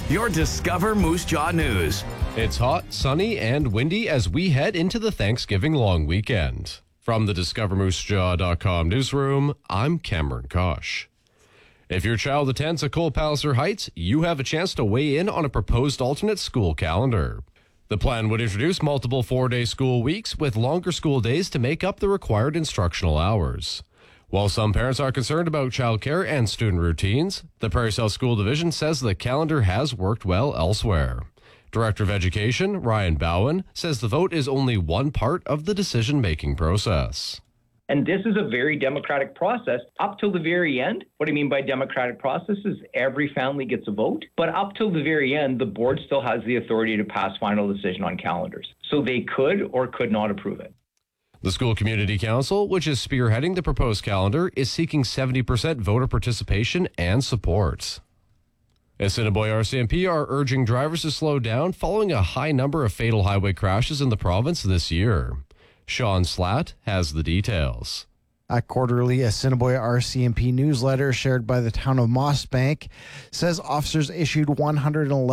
your Discover Moose Jaw News. It's hot, sunny, and windy as we head into the Thanksgiving long weekend. From the DiscoverMooseJaw.com newsroom, I'm Cameron Kosh. If your child attends a Cole Palliser Heights, you have a chance to weigh in on a proposed alternate school calendar. The plan would introduce multiple 4-day school weeks with longer school days to make up the required instructional hours. While some parents are concerned about childcare and student routines, the Prairie South School Division says the calendar has worked well elsewhere. Director of Education, Ryan Bowen, says the vote is only one part of the decision-making process. And this is a very democratic process up till the very end. What I mean by democratic process is every family gets a vote. But up till the very end, the board still has the authority to pass final decision on calendars. So they could or could not approve it. The School Community Council, which is spearheading the proposed calendar, is seeking 70% voter participation and support. Assiniboia RCMP are urging drivers to slow down following a high number of fatal highway crashes in the province this year. Sean Slatt has the details. A quarterly Assiniboia RCMP newsletter shared by the town of Mossbank says officers issued 111